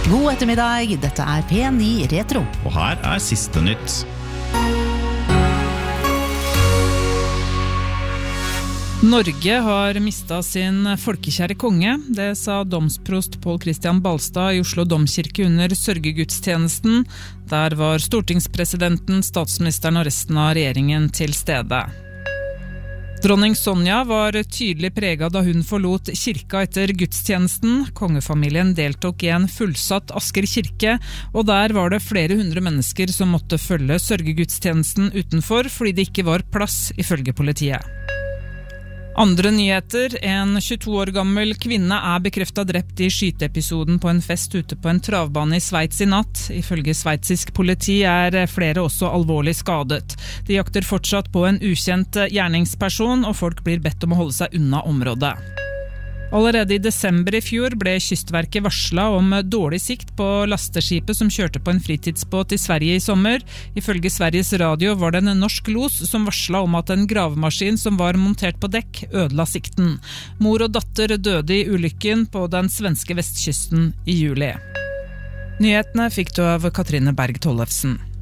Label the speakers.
Speaker 1: God ettermiddag, dette P9 Retro.
Speaker 2: Og her siste nytt.
Speaker 3: Norge har mistet sin folkekjære konge. Det sa domsprost Pål Christian Balstad i Oslo Domkirke under sørgegudstjenesten. Der var stortingspresidenten, statsministeren og resten av regjeringen til stede. Dronning Sonja var tydelig preget da hun forlot kirka etter gudstjenesten. Kongefamilien deltok i en fullsatt Asker kirke, og der var det flere hundre mennesker som måtte følge sørgegudstjenesten utenfor fordi det ikke var plass, ifølge politiet. Andre nyheter. En 22 år gammel kvinne bekreftet drept i skyteepisoden på en fest ute på en travbane i Sveits i natt. Ifølge sveitsisk politi flere også alvorlig skadet. De jakter fortsatt på en ukjent gjerningsperson, og folk blir bedt om å holde seg unna området. Allerede i desember i fjor ble Kystverket varslet om dårlig sikt på lasteskipet som kjørte på en fritidsbåt i Sverige i sommer. Ifølge Sveriges Radio var det en norsk los som varslet om at en gravemaskin som var montert på dekk ødela sikten. Mor og datter døde i ulykken på den svenske vestkysten i juli. Nyhetene fikk du av Katrine Berg Tollefsen.